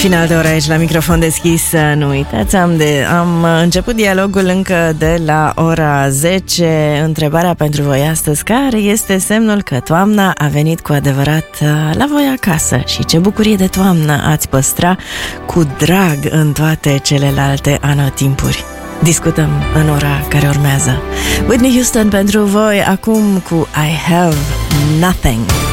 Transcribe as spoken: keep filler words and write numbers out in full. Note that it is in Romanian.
Final de oră aici la microfon deschis. Nu uitați, am, de, am început dialogul încă de la ora zece. Întrebarea pentru voi astăzi: care este semnul că toamna a venit cu adevărat la voi acasă? Și ce bucurie de toamnă ați păstra cu drag în toate celelalte anotimpuri? Discutăm în ora care urmează. Whitney Houston pentru voi acum cu I Have Nothing.